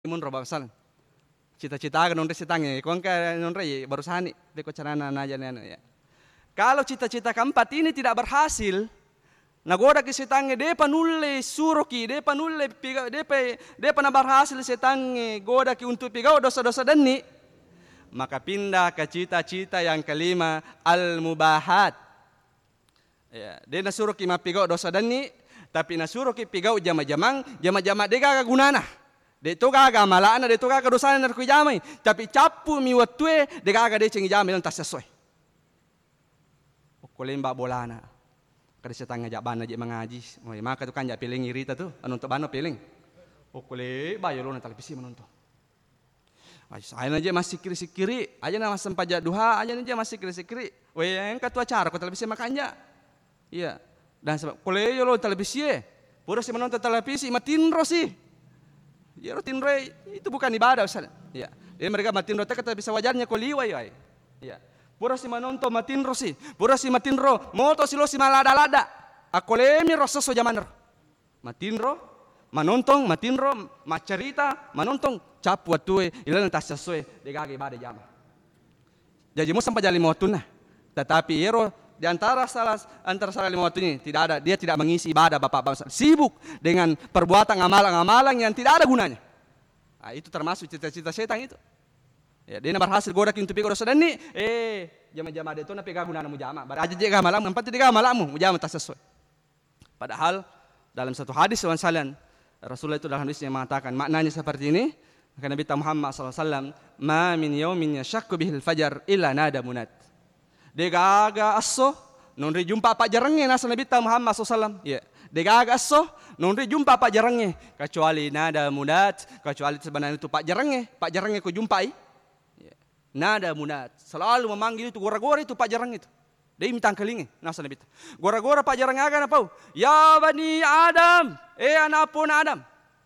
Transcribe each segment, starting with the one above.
mun roba pasal. Cita-cita non re setange, kon ka non re baru sani beko carana naja ya. Kalau cita-cita keempat ini tidak berhasil, nagoda ki setange depa nulle suroki, depa nulle piga depa na berhasil setange goda ki untuk pigau dosa-dosa dani, maka pindah ke cita-cita yang kelima, al-mubahat. Ya, dia nasuruh ki mapigau dosa dani, tapi nasuruh ki pigau jama-jamang dega gunana. De to gaga malana de to gaga dosana nar ku jamai, tapi capu mi watue de gaga de cengi jamai lan tas sesuai. Kolemba bolana. Kada setang ngajak bana je mengaji. Maka tu kan jak piling irita tu, anu untuk bana piling. Okole bayo lo na televisi menonton. Saya aja masih kiri-kiri, aja nama sempajak duha, aja aja masih kiri-kiri. Weh, yang katu acara ko televisi makanya. Iya. Dan sebab kole yo lo televisi pura si menonton televisi matinro sih. Ya rutin roy itu bukan ibadah Ustaz. Ya. Jadi mereka matin roh kata bisa wajarnya ko liwai ai. Ya. Pura si manonto matin roh si. Pura si matin roh moto si lo si malada-lada. Akolemi rosso so jaman roh. Matin roh manonton matin roh macerita manonton capu atue ilan tas sesuai degage ibadah jama. Jadi mau sampai jali motuna. Tetapi ero di antara salah lima waktu ini dia tidak mengisi ibadah bapak-bapak, sibuk dengan perbuatan amalan-amalan yang tidak ada gunanya. Nah, itu termasuk cita-cita setan itu. Ya, dia berhasil godak untuk pikir dosa dan ni, jama-jama dia tu nak pegang gunanya mujama. Baraja jega malam, empat tiga malammu mujama tak sesuai. Padahal dalam satu hadis wasallam Rasulullah itu dalam hadisnya mengatakan maknanya seperti ini. Maka Nabi Muhammad SAW, ma min yaumin yashakku bihil fajar illa nada munad. Degaga aso non jumpa pak jarangnya nasa Nabi Muhammad SAW. Ya, degaga aso non jumpa pak jarangnya kecuali nada munad, kecuali sebenarnya itu pak jarangnya ku jumpai. Ya. Nada munad selalu memanggil itu gora-gora itu pak jarang itu. Dia minta kelingi nasa Nabi. Gora-gora pak jarang aga napau. Ya bani Adam, anak pun Adam.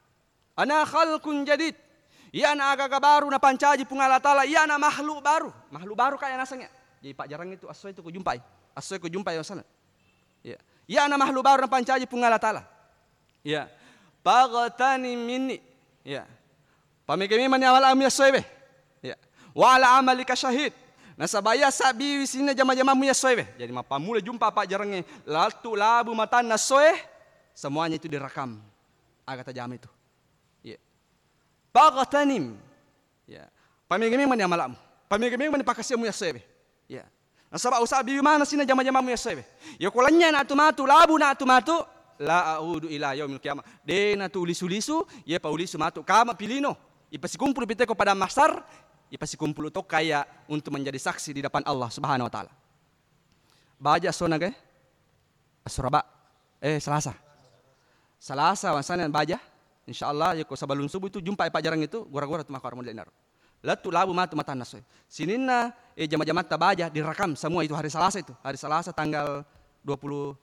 Ana khalqun jadid. Ya anak aga baru na pancaji pungala taala, ya anak makhluk baru kayak nasanya. Jadi pak jarang itu asoi itu ku jumpai sana. Ya. Ya ana mahlu baru na pancaji pungala taala. Ya. Pagatani minni. Ya. Pamigami man awal am yasoibe. Ya. Wa ala amalika syahid. Nasabaya sabi wisina jama-jama mu yasoibe. Jadi mapamula jumpa pak jarangnya latu labu matan nasoe semuanya itu direkam. Agak tajam itu. Ya. Pagatanim. Ya. Pamigami man amalam. Pamigami man pakasimu yasoibe. Ya. Nasaba usabi mana sina jama-jama mu yasoibe. Ya kolanya na tumatu labu na tumatu la audu ila yaumil qiyamah. De na tulisu-lisu ya paulisu matu kama pilino. Ipasikumpul piteko pada masar, ipasikumpul to kaya untuk menjadi saksi di depan Allah Subhanahu wa taala. Baja sona ke? Suraba. Selasa wasanan baja. Insyaallah ya ko sabalun subuh itu jumpa pak jarang itu gora-gora tu makar model Latu labu matu matan nasoy. Sininna jama-jama tabaja direkam semua itu hari Selasa itu. Hari Selasa tanggal 29.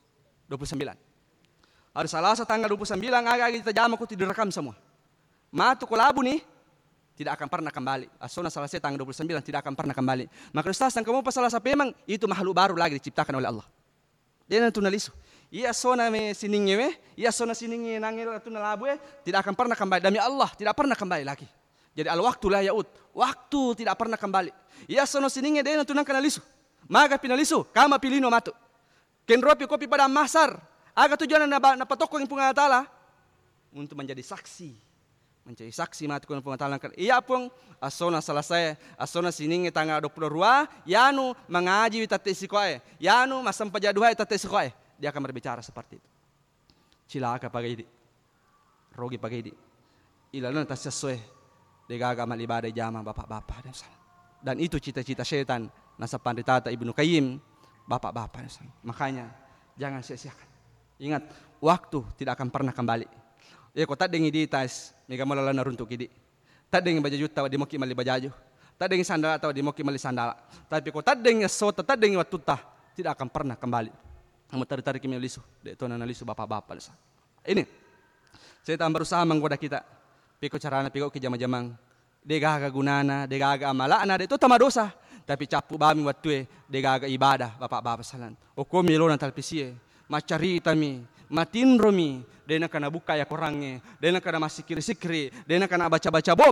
Hari Selasa tanggal 29 agak kita jama ku direkam semua. Matu ko labu nih tidak akan pernah kembali. Asona Selasa tanggal 29 tidak akan pernah kembali. Maka Ustaz kamu pas Selasa memang itu makhluk baru lagi diciptakan oleh Allah. Dia nanti nalisu. Iya sona me siningnya iya sona siningnya nangil tu labu tidak akan pernah kembali demi Allah, tidak pernah kembali lagi. Jadi al-waktu la yaud. Waktu tidak pernah kembali. Ya sono sininge dena tunang kanalisu. Maga pinalisu, kama pilino matu. Kenropi kopi pada masar. Aga tujuan na patoko ng punga tala untuk menjadi saksi. Menjadi saksi matu ko ng punga tala. Iya pong asona selesai, asona sininge tanggal 22, yanu mengaji tate sikoe. Yanu masampajaduha tate sikoe. Dia akan berbicara seperti itu. Cilaka pagidi. Rogi pagidi. Ilalan tas sesuai. Degaga amal ibadah jama bapak-bapak dan itu cita-cita setan nasa pandita Ibnu Qayyim bapak-bapak. Makanya jangan sia-siakan. Ingat waktu tidak akan pernah kembali. Ya kau tak dengi di tas mega malala naruntuk idi. Tak dengi baju juta di moki mali bajaju. Tak dengi sandal atau di moki mali sandal. Tapi kau tak dengi sota tak dengi watutah tidak akan pernah kembali. Kamu tarik kimi lisu, itu nalisu bapak-bapak. Ini setan berusaha menggoda kita. Piko carana piko ke jama-jamang. Degaga gunana, degaga amalana, itu tama dosa. Tapi capu bami watue, degaga ibadah, bapak-bapak salan. O komi lo na talpisie, macarita mi, matin romi, dena kana buka ya korangnya, dena kana masih sikri-sikri, dena kana baca-baca bom.